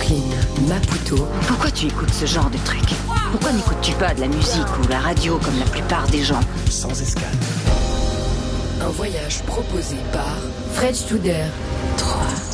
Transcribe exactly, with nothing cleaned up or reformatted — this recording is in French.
Brooklyn, Maputo. Pourquoi tu écoutes ce genre de truc? Pourquoi n'écoutes-tu pas de la musique ou la radio comme la plupart des gens? Sans escale. Un voyage proposé par Fred Studer. trois.